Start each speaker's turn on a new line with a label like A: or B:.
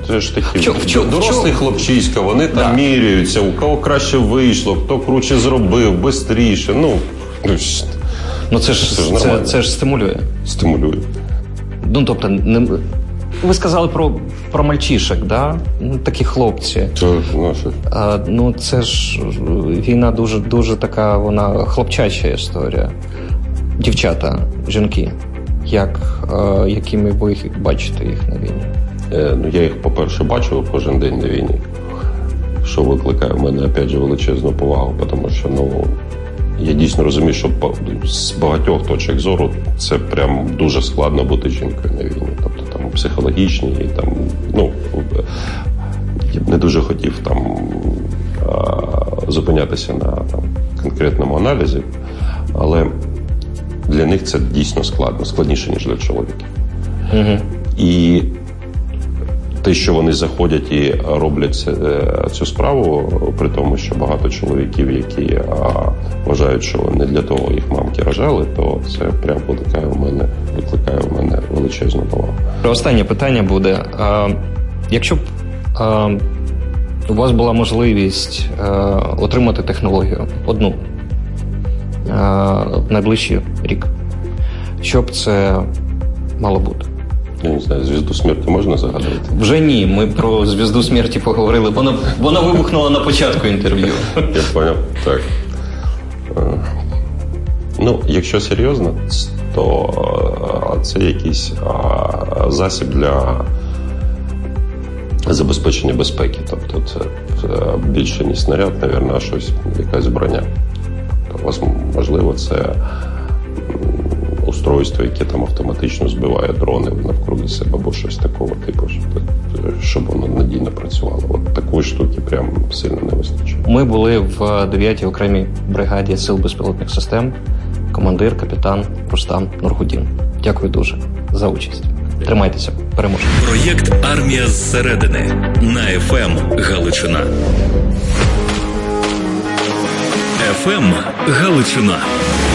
A: це ж такі дорослі хлопчиська, вони там міряються, у кого краще вийшло, хто круче зробив, бистріше.
B: Це ж стимулює.
A: Стимулює.
B: Тобто, ви сказали про мальчишок, да? Такі хлопці. Це ж війна дуже така, вона хлопчача історія. Дівчата, жінки, якими ви бачите їх на війні?
A: Я їх, по-перше, бачу кожен день на війні, що викликає в мене, опять же, величезну повагу, тому що, я дійсно розумію, що з багатьох точок зору це прям дуже складно бути жінкою на війні. Тобто там психологічні, і там, я б не дуже хотів там зупинятися на конкретному аналізі, але для них це дійсно складно, складніше, ніж для чоловіків.
B: Угу.
A: І те, що вони заходять і роблять цю справу, при тому, що багато чоловіків, які вважають, що не для того їх мамки рожали, то це прям викликає в мене величезну повагу.
B: Останнє питання буде. Якщо б у вас була можливість отримати технологію, одну, в найближчий рік, що б це мало бути?
A: Я не знаю, звізду смерті можна загадати?
B: Вже ні, ми про звізду смерті поговорили. Вона вибухнула на початку інтерв'ю.
A: Я поняв, так. Якщо серйозно, то це якийсь засіб для забезпечення безпеки. Тобто це більше не снаряд, мабуть, а щось, якась броня. Тобто, можливо, це устройство, яке там автоматично збиває дрони навкруги себе, або щось такого типу, щоб воно надійно працювало. От такої штуки прям сильно не вистачає.
B: Ми були в 9-й окремій бригаді Сил безпілотних систем. Командир, капітан Рустам Нургудін. Дякую дуже за участь. Тримайтеся, переможемо.
C: Проєкт «Армія зсередини» на FM Галичина. FM Галичина.